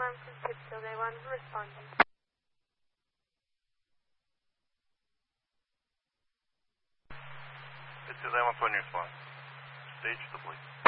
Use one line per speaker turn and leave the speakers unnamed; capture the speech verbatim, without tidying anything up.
alarm from Tiptoe. They want to respond.
This is Island Phone response. Stage the police.